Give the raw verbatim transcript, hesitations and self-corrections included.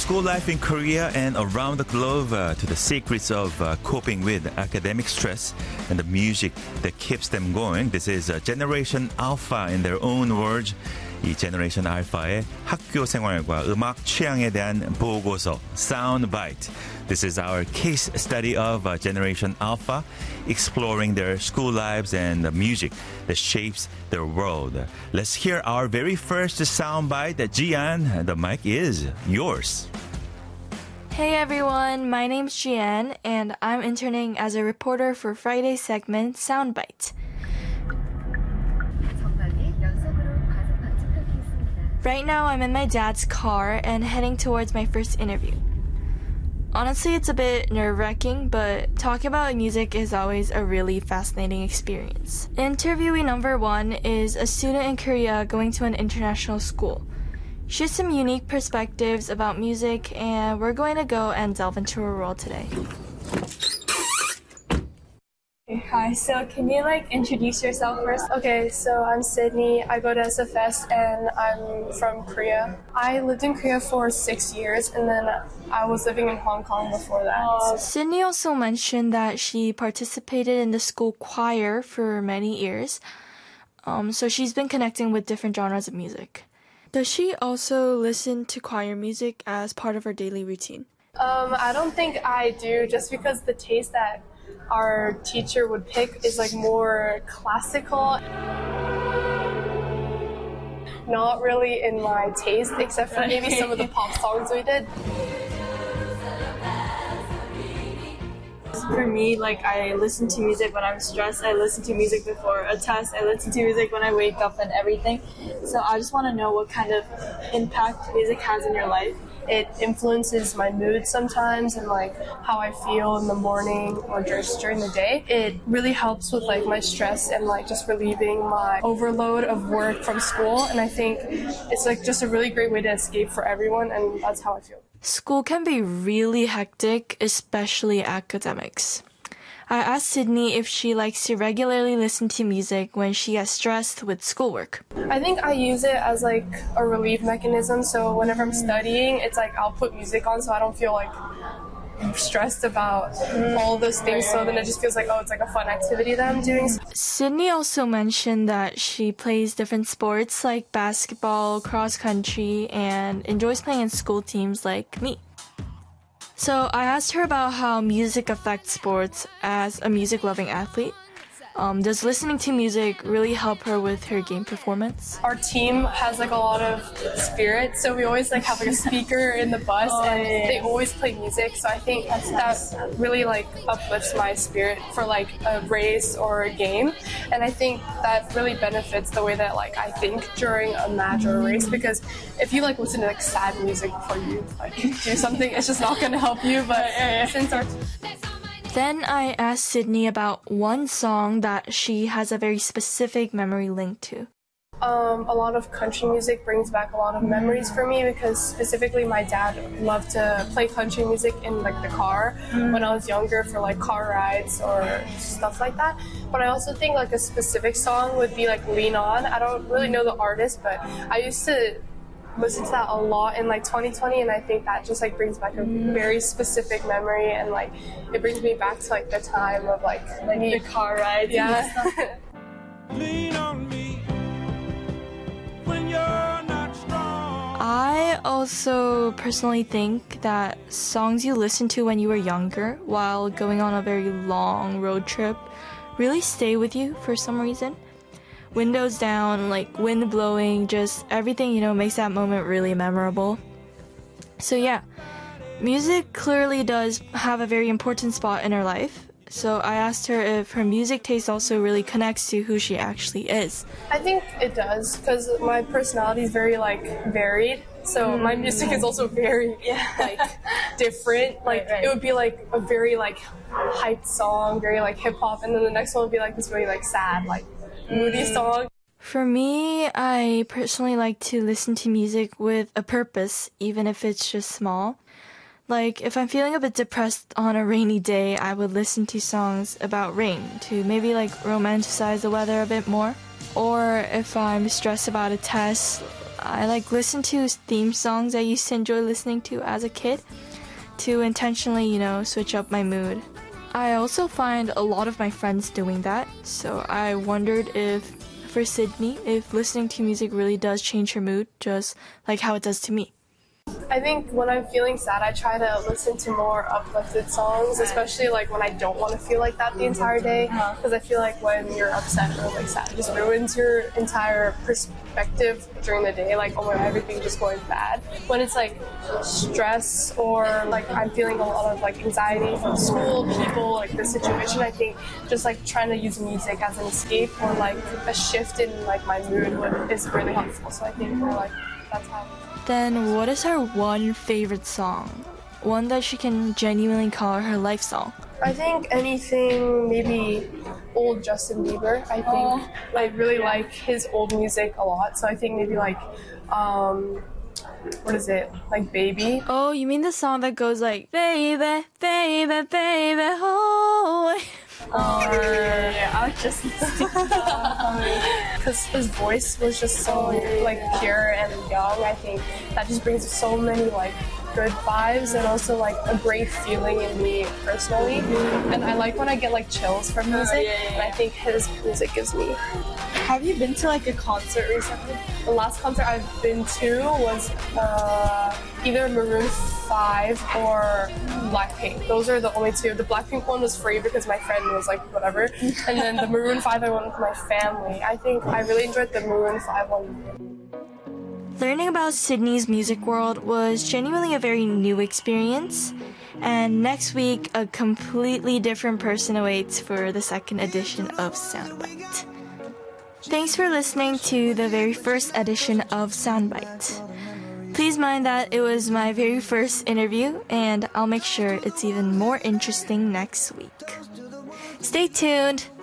school life in Korea and around the globe uh, to the secrets of uh, coping with academic stress and the music that keeps them going. This is uh, Generation Alpha in their own words. 이 Generation Alpha의 학교 생활과 음악 취향에 대한 보고서 Soundbite. This is our case study of uh, Generation Alpha, exploring their school lives and the music that shapes their world. Let's hear our very first soundbite. Jian, the mic is yours. Hey everyone, my name's Jian, and I'm interning as a reporter for Friday's segment Soundbite. Right now, I'm in my dad's car and heading towards my first interview. Honestly, it's a bit nerve-wracking, but talking about music is always a really fascinating experience. Interviewee number one is a student in Korea going to an international school. She has some unique perspectives about music, and we're going to go and delve into her world today. Hi, so can you like introduce yourself first? Okay, so I'm Sydney. I go to S F S and I'm from Korea. I lived in Korea for six years and then I was living in Hong Kong before that. Uh, Sydney also mentioned that she participated in the school choir for many years. Um, so she's been connecting with different genres of music. Does she also listen to choir music as part of her daily routine? Um, I don't think I do, just because the taste that our teacher would pick is like more classical. Not really in my taste, except for maybe some of the pop songs we did. For me, like I listen to music when I'm stressed, I listen to music before a test, I listen to music when I wake up and everything. So I just want to know what kind of impact music has in your life. It influences my mood sometimes and like how I feel in the morning or just during the day. It really helps with like my stress and like just relieving my overload of work from school, and I think it's like just a really great way to escape for everyone, and that's how I feel. School can be really hectic, especially academics. I asked Sydney if she likes to regularly listen to music when she gets stressed with schoolwork. I think I use it as like a relief mechanism, so whenever I'm studying, it's like I'll put music on so I don't feel like stressed about all those things, so then it just feels like, oh, it's like a fun activity that I'm doing. Sydney also mentioned that she plays different sports like basketball, cross country, and enjoys playing in school teams like me. So I asked her about how music affects sports as a music-loving athlete. Um, does listening to music really help her with her game performance? Our team has like a lot of spirit, so we always like have like a speaker in the bus, oh, and yeah. They always play music. So I think That's that nice. really like uplifts my spirit for like a race or a game, and I think that really benefits the way that like I think during a match or a race. Because if you like listen to like sad music before you like do something, it's just not going to help you. But uh, since our Then I asked Sydney about one song that she has a very specific memory linked to. Um, a lot of country music brings back a lot of memories for me, because specifically my dad loved to play country music in like the car mm. when I was younger for like car rides or stuff like that. But I also think like a specific song would be like Lean On. I don't really know the artist, but I used to listen to that a lot in like twenty twenty, and I think that just like brings back a very specific memory, and like it brings me back to like the time of like, like me, the car rides. Yeah. Lean on me when you're not strong. I also personally think that songs you listen to when you were younger while going on a very long road trip really stay with you for some reason. Windows down, like wind blowing, just everything, you know, makes that moment really memorable. So yeah, music clearly does have a very important spot in her life. So I asked her if her music taste also really connects to who she actually is. I think it does, because my personality is very like varied. So mm. my music is also very yeah. like different. Like right, right. It would be like a very like hyped song, very like hip hop, and then the next one would be like this really like sad, like moody song. For me, I personally like to listen to music with a purpose, even if it's just small. Like, if I'm feeling a bit depressed on a rainy day, I would listen to songs about rain to maybe like romanticize the weather a bit more. Or if I'm stressed about a test, I like listen to theme songs I used to enjoy listening to as a kid to intentionally, you know, switch up my mood. I also find a lot of my friends doing that, so I wondered if, for Sydney, if listening to music really does change her mood, just like how it does to me. I think when I'm feeling sad, I try to listen to more uplifted songs, especially like when I don't want to feel like that the entire day, because I feel like when you're upset or like sad, it just ruins your entire perspective during the day, like, oh my god, everything just going bad. When it's like stress or like I'm feeling a lot of like anxiety from school, people, like the situation, I think just like trying to use music as an escape or like a shift in like my mood would- is really helpful. So I think we're like, that's how. Then what is her one favorite song? One that she can genuinely call her life song. I think anything, maybe old Justin Bieber. I think I really like his old music a lot. So I think maybe like, um, what is it? Like Baby. Oh, you mean the song that goes like, baby, baby, baby, oh. Oh, yeah, yeah, I like just because his voice was just so like pure and young. I think that just brings so many like good vibes and also like a great feeling in me personally. And I like when I get like chills from music, and I think his music gives me. Have you been to like a concert recently? The last concert I've been to was uh, either Maroon five or Blackpink. Those are the only two. The Blackpink one was free because my friend was like, whatever. And then the Maroon five I went with my family. I think I really enjoyed the Maroon five one. Learning about Sydney's music world was genuinely a very new experience. And next week, a completely different person awaits for the second edition of Soundbite. Thanks for listening to the very first edition of Soundbite. Please mind that it was my very first interview, and I'll make sure it's even more interesting next week. Stay tuned!